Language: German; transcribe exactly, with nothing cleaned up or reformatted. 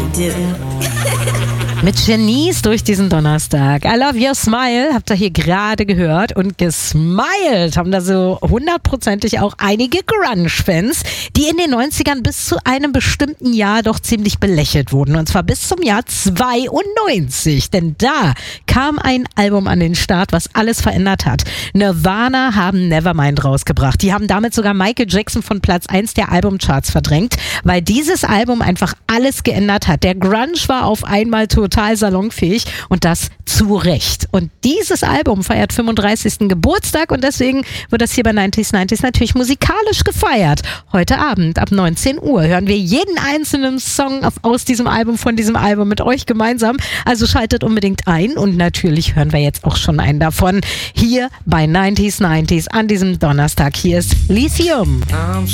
do. Mit Genies durch diesen Donnerstag. I Love Your Smile habt ihr hier gerade gehört und gesmiled haben da so hundertprozentig auch einige Grunge-Fans, die in den neunzigern bis zu einem bestimmten Jahr doch ziemlich belächelt wurden. Und zwar bis zum Jahr zweiundneunzig. Denn da kam ein Album an den Start, was alles verändert hat. Nirvana haben Nevermind rausgebracht. Die haben damit sogar Michael Jackson von Platz eins der Albumcharts verdrängt, weil dieses Album einfach alles geändert hat. Der Grunge war auf einmal total total salonfähig und das zu Recht. Und dieses Album feiert fünfunddreißigsten Geburtstag und deswegen wird das hier bei neunzig neunzig natürlich musikalisch gefeiert. Heute Abend ab neunzehn Uhr hören wir jeden einzelnen Song auf, aus diesem Album, von diesem Album mit euch gemeinsam. Also schaltet unbedingt ein und natürlich hören wir jetzt auch schon einen davon hier bei neunzig neunzig an diesem Donnerstag. Hier ist Lithium.